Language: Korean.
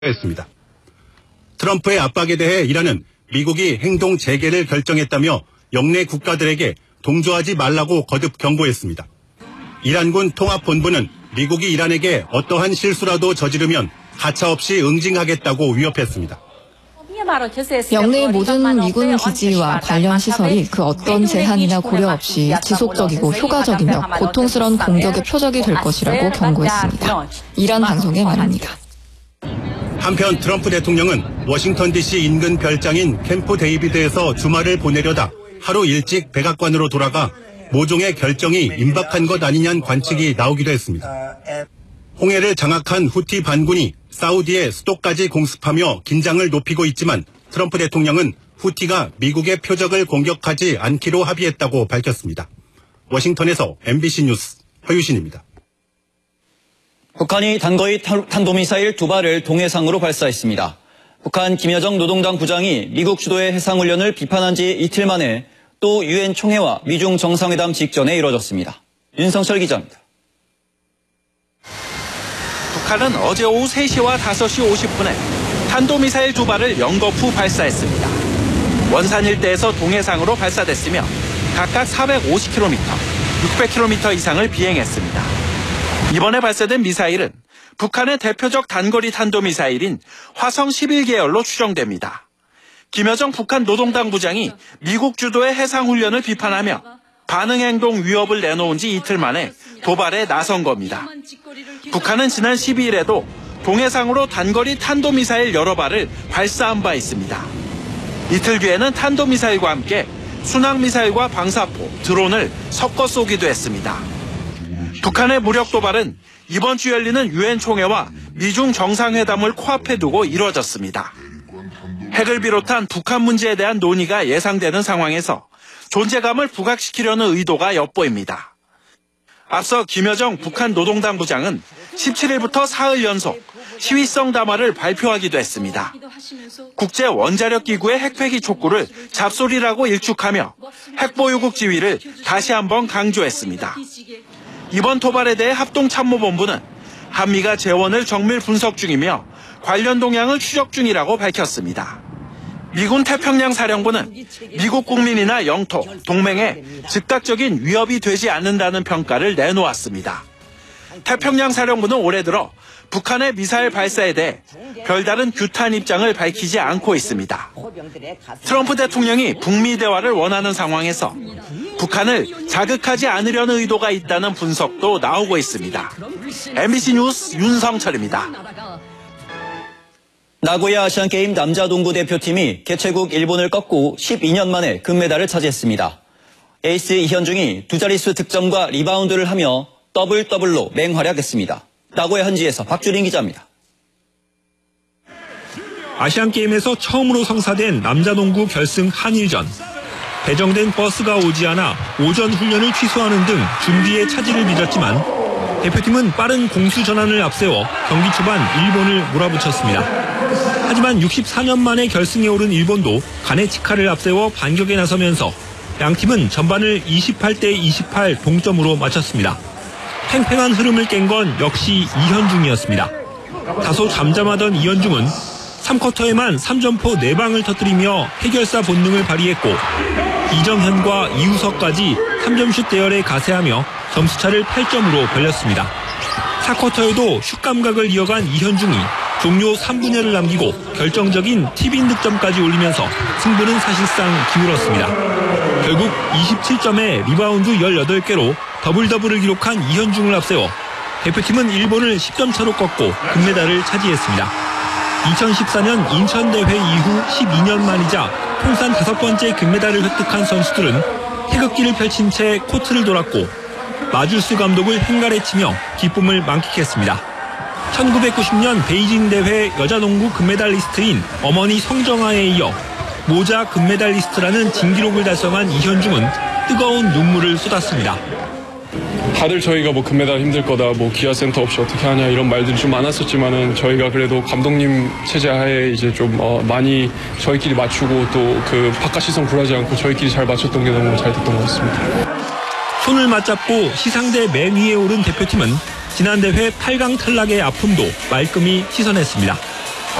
했습니다. 트럼프의 압박에 대해 이란은 미국이 행동 재개를 결정했다며 영내 국가들에게 동조하지 말라고 거듭 경고했습니다. 이란군 통합본부는 미국이 이란에게 어떠한 실수라도 저지르면 가차없이 응징하겠다고 위협했습니다. 영내의 모든 미군 기지와 관련 시설이 그 어떤 제한이나 고려 없이 지속적이고 효과적이며 고통스러운 공격의 표적이 될 것이라고 경고했습니다. 이란 방송의 말입니다. 한편 트럼프 대통령은 워싱턴 DC 인근 별장인 캠프 데이비드에서 주말을 보내려다 하루 일찍 백악관으로 돌아가 모종의 결정이 임박한 것 아니냐는 관측이 나오기도 했습니다. 홍해를 장악한 후티 반군이 사우디의 수도까지 공습하며 긴장을 높이고 있지만 트럼프 대통령은 후티가 미국의 표적을 공격하지 않기로 합의했다고 밝혔습니다. 워싱턴에서 MBC 뉴스 허유신입니다. 북한이 단거리 탄도미사일 2발을 동해상으로 발사했습니다. 북한 김여정 노동당 부장이 미국 주도의 해상훈련을 비판한 지 이틀 만에 또 유엔 총회와 미중 정상회담 직전에 이뤄졌습니다. 윤성철 기자입니다. 북한은 어제 오후 3시와 5시 50분에 탄도미사일 2발을 영거푸 발사했습니다. 원산 일대에서 동해상으로 발사됐으며 각각 450km, 600km 이상을 비행했습니다. 이번에 발사된 미사일은 북한의 대표적 단거리 탄도미사일인 화성 11계열로 추정됩니다. 김여정 북한 노동당 부장이 미국 주도의 해상훈련을 비판하며 반응행동 위협을 내놓은 지 이틀 만에 도발에 나선 겁니다. 북한은 지난 12일에도 동해상으로 단거리 탄도미사일 여러 발을 발사한 바 있습니다. 이틀 뒤에는 탄도미사일과 함께 순항미사일과 방사포, 드론을 섞어 쏘기도 했습니다. 북한의 무력 도발은 이번 주 열리는 유엔 총회와 미중 정상회담을 코앞에 두고 이뤄졌습니다. 핵을 비롯한 북한 문제에 대한 논의가 예상되는 상황에서 존재감을 부각시키려는 의도가 엿보입니다. 앞서 김여정 북한 노동당 부장은 17일부터 사흘 연속 시위성 담화를 발표하기도 했습니다. 국제원자력기구의 핵폐기 촉구를 잡소리라고 일축하며 핵보유국 지위를 다시 한번 강조했습니다. 이번 토발에 대해 합동참모본부는 한미가 재원을 정밀 분석 중이며 관련 동향을 추적 중이라고 밝혔습니다. 미군 태평양 사령부는 미국 국민이나 영토, 동맹에 즉각적인 위협이 되지 않는다는 평가를 내놓았습니다. 태평양 사령부는 올해 들어 북한의 미사일 발사에 대해 별다른 규탄 입장을 밝히지 않고 있습니다. 트럼프 대통령이 북미 대화를 원하는 상황에서 북한을 자극하지 않으려는 의도가 있다는 분석도 나오고 있습니다. MBC 뉴스 윤성철입니다. 나고야 아시안게임 남자 농구 대표팀이 개최국 일본을 꺾고 12년 만에 금메달을 차지했습니다. 에이스 이현중이 두 자릿수 득점과 리바운드를 하며 더블더블로 맹활약했습니다. 나고야 현지에서 박주린 기자입니다. 아시안게임에서 처음으로 성사된 남자농구 결승 한일전. 배정된 버스가 오지 않아 오전 훈련을 취소하는 등 준비에 차질을 빚었지만 대표팀은 빠른 공수 전환을 앞세워 경기 초반 일본을 몰아붙였습니다. 하지만 64년 만에 결승에 오른 일본도 가네치카를 앞세워 반격에 나서면서 양팀은 전반을 28대 28 동점으로 마쳤습니다. 팽팽한 흐름을 깬 건 역시 이현중이었습니다. 다소 잠잠하던 이현중은 3쿼터에만 3점포 4방을 터뜨리며 해결사 본능을 발휘했고 이정현과 이우석까지 3점슛 대열에 가세하며 점수차를 8점으로 벌렸습니다. 4쿼터에도 슛 감각을 이어간 이현중이 종료 3분여를 남기고 결정적인 팁인 득점까지 올리면서 승부는 사실상 기울었습니다. 결국 27점에 리바운드 18개로 더블더블을 기록한 이현중을 앞세워 대표팀은 일본을 10점 차로 꺾고 금메달을 차지했습니다. 2014년 인천대회 이후 12년 만이자 통산 5번째 금메달을 획득한 선수들은 태극기를 펼친 채 코트를 돌았고 마주스 감독을 행가래치며 기쁨을 만끽했습니다. 1990년 베이징 대회 여자농구 금메달리스트인 어머니 성정아에 이어 모자 금메달리스트라는 진기록을 달성한 이현중은 뜨거운 눈물을 쏟았습니다. 다들 저희가 뭐 금메달 힘들 거다, 뭐 기아 센터 없이 어떻게 하냐 이런 말들이 좀 많았었지만은 저희가 그래도 감독님 체제 하에 이제 좀 많이 저희끼리 맞추고 또 그 바깥 시선 굴하지 않고 저희끼리 잘 맞췄던 게 너무 잘 됐던 것 같습니다. 손을 맞잡고 시상대 맨 위에 오른 대표팀은 지난 대회 8강 탈락의 아픔도 말끔히 씻어냈습니다.